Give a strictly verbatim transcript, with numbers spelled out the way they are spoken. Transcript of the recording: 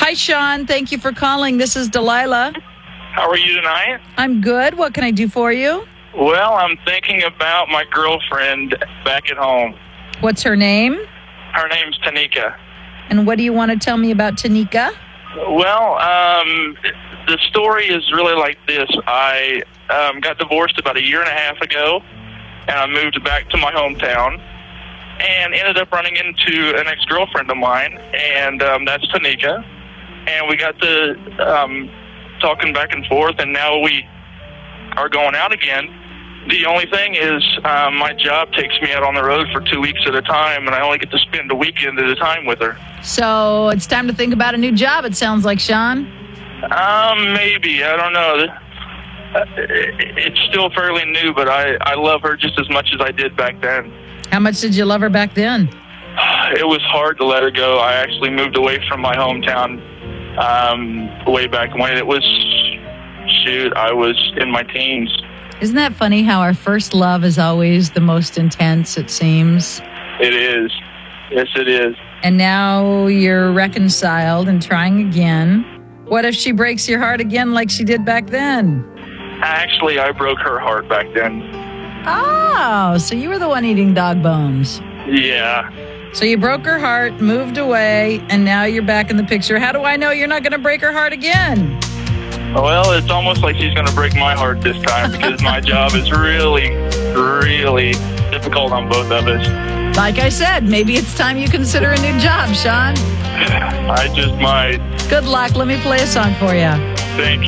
Hi, Sean. Thank you for calling. This is Delilah. How are you tonight? I'm good. What can I do for you? Well, I'm thinking about my girlfriend back at home. What's her name? Her name's Tanika. And what do you want to tell me about Tanika? Well, um, the story is really like this. I um, got divorced about a year and a half ago, and I moved back to my hometown and ended up running into an ex-girlfriend of mine, and um, that's Tanika. And we got to um, talking back and forth, and now we are going out again. The only thing is um, my job takes me out on the road for two weeks at a time, and I only get to spend a weekend at a time with her. So it's time to think about a new job, it sounds like, Sean. Um, maybe. I don't know. It's still fairly new, but I, I love her just as much as I did back then. How much did you love her back then? It was hard to let her go. I actually moved away from my hometown um, way back when. It was, shoot, I was in my teens. Isn't that funny how our first love is always the most intense, it seems? It is. Yes, it is. And now you're reconciled and trying again. What if she breaks your heart again like she did back then? Actually, I broke her heart back then. Oh, so you were the one eating dog bones. Yeah. So you broke her heart, moved away, and now you're back in the picture. How do I know you're not going to break her heart again? Well, it's almost like she's going to break my heart this time because my job is really, really difficult on both of us. Like I said, maybe it's time you consider a new job, Sean. I just might. Good luck. Let me play a song for you. Thank you.